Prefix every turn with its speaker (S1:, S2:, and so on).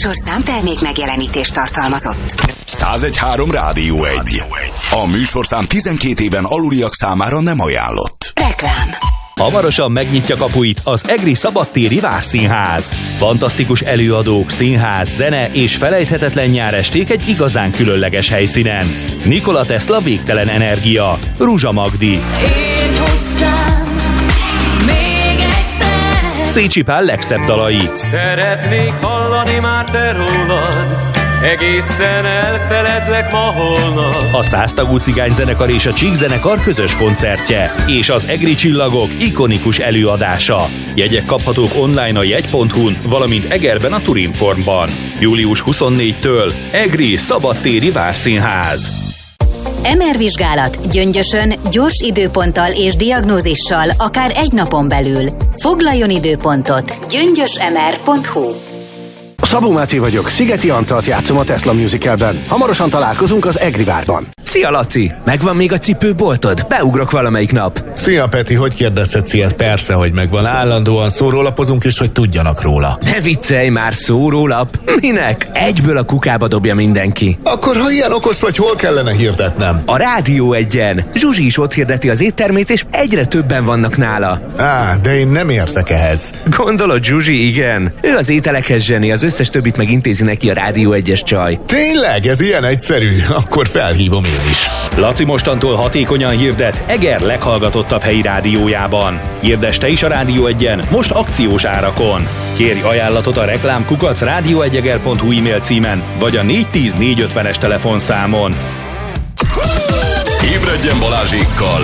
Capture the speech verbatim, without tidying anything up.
S1: műsorszám termék megjelenítést tartalmazott.
S2: száz egy három Rádió egy. A műsorszám tizenkét éven aluliak számára nem ajánlott.
S1: Reklám.
S3: Hamarosan megnyitja kapuit az Egri Szabadtéri Várszínház. Fantasztikus előadók, színház, zene és felejthetetlen nyáresték egy igazán különleges helyszínen. Nikola Tesla Végtelen energia, Ruzsa Magdi,
S4: Én hozzám még egyszer.
S3: Szécsi Pál legszebb dalai,
S5: Szeretnék hallani már te rólad, egészen elfeledlek ma holnap.
S3: a száztagú cigányzenekar és a Csíkzenekar közös koncertje, és az Egri Csillagok ikonikus előadása. Jegyek kaphatók online a jegy pont hu-n, valamint Egerben a Turinformban. július huszonnégyedikétől Egri Szabadtéri Várszínház.
S1: em er vizsgálat Gyöngyösön gyors időponttal és diagnózissal akár egy napon belül. Foglaljon időpontot gyöngyösmr pont hu.
S6: Szabó Máté vagyok, Szigeti Antalt játszom a Tesla Musicalben. Hamarosan találkozunk az Egri várban.
S7: Szia, Laci! Megvan még a cipőboltod? Beugrok valamelyik nap.
S8: Szia, Peti, hogy kérdezhetsz ilyet? Persze, hogy megvan. Állandóan szórólapozunk is, hogy tudjanak róla.
S7: Ne viccelj már, szórólap! Minek? Egyből a kukába dobja mindenki.
S8: Akkor, ha ilyen okos vagy, hol kellene hirdetnem?
S7: A Rádió egyen. Zsuzsi is ott hirdeti az éttermét, és egyre többen vannak nála.
S8: Á, de én nem értek ehhez.
S7: Gondolod, Zsuzsi, igen. Ő az ételekhez zseni, az összes többit megintézi neki a Rádió egyes csaj.
S8: Tényleg? Ez ilyen egyszerű? Akkor felhívom én is.
S3: Laci mostantól hatékonyan hirdet Eger leghallgatottabb helyi rádiójában. Hirdess te is a Rádió egyen, most akciós árakon. Kérj ajánlatot a reklámkukac rádióegyeger pont hu e-mail címen, vagy a négy tíz négy ötvenes telefonszámon.
S2: Ébredjen Balázsékkal!